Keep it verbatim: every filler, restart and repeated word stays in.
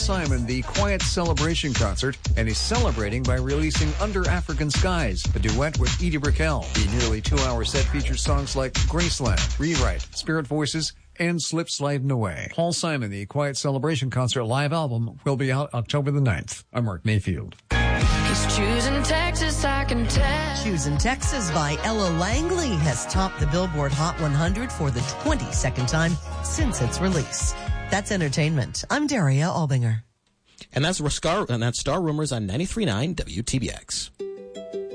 Simon the Quiet Celebration Concert, and is celebrating by releasing Under African Skies, a duet with Edie Brickell. The nearly two-hour set features songs like Graceland, Rewrite, Spirit Voices, and Slip Sliding Away. Paul Simon the Quiet Celebration Concert live album will be out October the ninth. I'm Mark Mayfield. He's choosing Texas, I can tell. Choosing Texas by Ella Langley has topped the Billboard Hot one hundred for the twenty-second time since its release. That's entertainment. I'm Daria Albinger. And that's Star, and that's Star Rumors on ninety-three point nine W T B X.